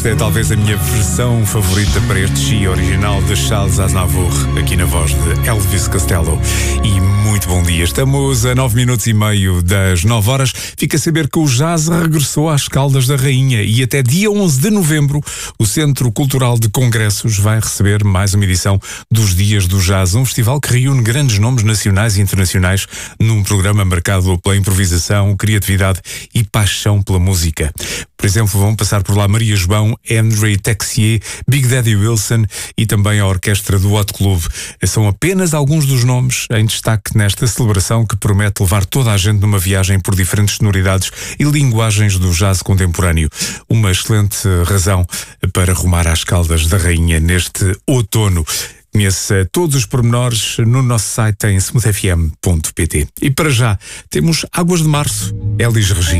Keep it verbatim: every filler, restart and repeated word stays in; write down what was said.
Esta é talvez a minha versão favorita para este She original de Charles Aznavour, aqui na voz de Elvis Costello. E muito bom dia. Estamos a nove minutos e meio das nove horas. Fica a saber que o jazz regressou às Caldas da Rainha e até dia onze de novembro o Centro Cultural de Congressos vai receber mais uma edição dos Dias do Jazz, um festival que reúne grandes nomes nacionais e internacionais num programa marcado pela improvisação, criatividade e paixão pela música. Por exemplo, vão passar por lá Maria João, André Texier, Big Daddy Wilson e também a orquestra do Hot Club. São apenas alguns dos nomes em destaque nesta celebração que promete levar toda a gente numa viagem por diferentes sonoridades e linguagens do jazz contemporâneo. Uma excelente razão para rumar às Caldas da Rainha neste outono. Conheça todos os pormenores no nosso site em smooth f m ponto p t. E para já, temos Águas de Março, Elis Regina.